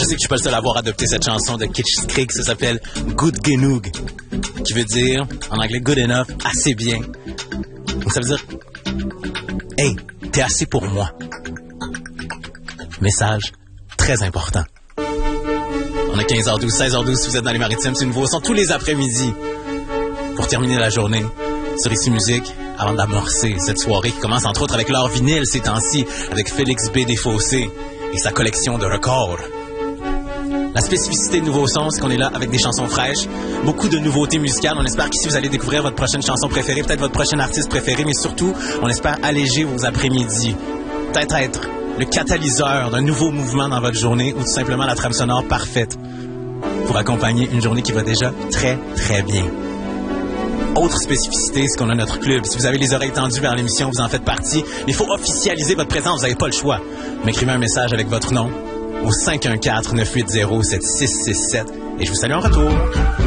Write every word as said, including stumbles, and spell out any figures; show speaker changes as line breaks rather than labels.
sais que je suis pas le seul à avoir adopté cette chanson de Kitsch Creek. Ça s'appelle Good Genoeg, qui veut dire, en anglais, good enough, assez bien. Donc ça veut dire, hey, t'es assez pour moi. Message très important. On a quinze heures douze, seize heures douze si vous êtes dans les Maritimes. C'est nouveau son tous les après-midi. Pour terminer la journée sur Ici Musique, avant d'amorcer cette soirée qui commence entre autres avec leur vinyle ces temps-ci, avec Félix B. Desfossés et sa collection de records. La spécificité de Nouveau Son, c'est qu'on est là avec des chansons fraîches, beaucoup de nouveautés musicales. On espère qu'ici vous allez découvrir votre prochaine chanson préférée, peut-être votre prochain artiste préféré, mais surtout, on espère alléger vos après-midi. Peut-être être le catalyseur d'un nouveau mouvement dans votre journée ou tout simplement la trame sonore parfaite pour accompagner une journée qui va déjà très, très bien. Autre spécificité, c'est qu'on a notre club. Si vous avez les oreilles tendues vers l'émission, vous en faites partie. Il faut officialiser votre présence, vous n'avez pas le choix. M'écrivez un message avec votre nom au cinq un quatre, neuf huit zéro, sept six six sept et je vous salue en retour.